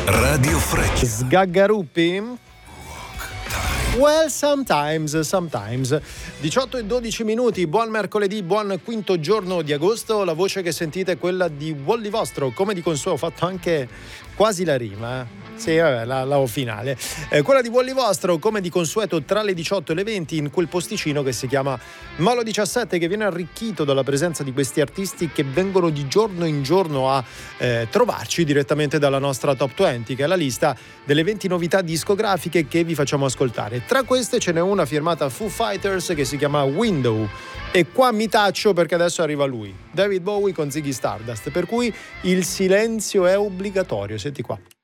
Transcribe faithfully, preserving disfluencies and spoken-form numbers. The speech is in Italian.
Radio Freccia. Sgaggaruppi? Well, sometimes, sometimes. diciotto e dodici minuti, buon mercoledì, buon quinto giorno di agosto. La voce che sentite è quella di Wally Vostro, come di consueto. Ho fatto anche quasi la rima, eh? Sì, vabbè, la, la o finale. Eh, quella di Wally Vostro, come di consueto, tra le diciotto e le venti, in quel posticino che si chiama Molo diciassette, che viene arricchito dalla presenza di questi artisti che vengono di giorno in giorno a eh, trovarci direttamente dalla nostra Top venti, che è la lista delle venti novità discografiche che vi facciamo ascoltare. Tra queste ce n'è una firmata Foo Fighters che si chiama Window. E qua mi taccio perché adesso arriva lui, David Bowie con Ziggy Stardust, per cui il silenzio è obbligatorio. Senti qua.